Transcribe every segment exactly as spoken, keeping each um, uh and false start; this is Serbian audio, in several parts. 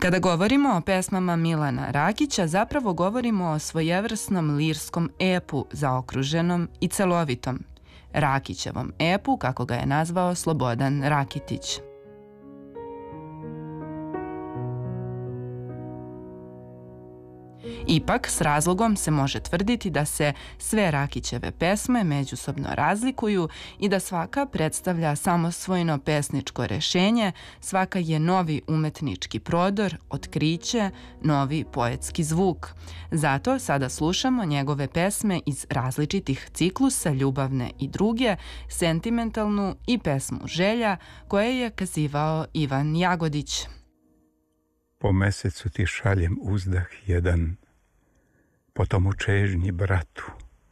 Kada govorimo o pesmama Milana Rakića, zapravo govorimo o svojevrsnom lirskom epu zaokruženom i celovitom, Rakićevom epu, kako ga je nazvao Slobodan Rakitić. Ipak, s razlogom se može tvrditi da se sve Rakićeve pesme međusobno razlikuju i da svaka predstavlja samosvojno pesničko rešenje, svaka je novi umetnički prodor, otkriće, novi poetski zvuk. Zato sada slušamo njegove pesme iz različitih ciklusa, ljubavne i druge, sentimentalnu i pesmu Želja, koje je kazivao Ivan Jagodić. Po mesecu ti šaljem uzdah jedan, potom u čežnji bratu.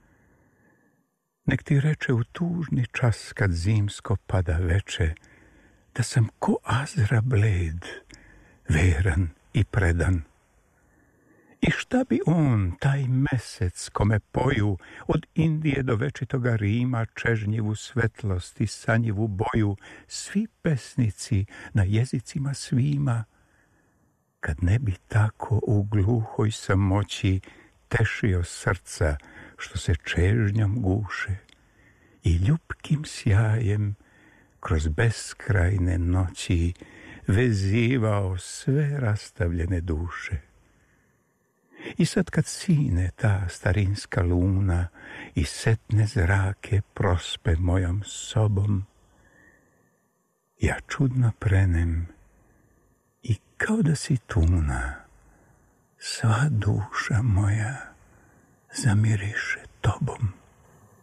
Nek ti reče u tužni čas kad zimsko pada veče, da sam ko azra bled, veran i predan. I šta bi on, taj mesec kome poju od Indije do večitoga Rima čežnjivu svetlost i sanjivu boju svi pesnici na jezicima svima, kad ne bi tako u gluhoj samoći tešio srca što se čežnjom guše i ljubkim sjajem kroz beskrajne noći vezivao sve rastavljene duše. I sad kad sine ta starinska luna i setne zrake prospe mojom sobom, ja čudno prenem i kao da si tuna, sva duša moja zamiriše tobom.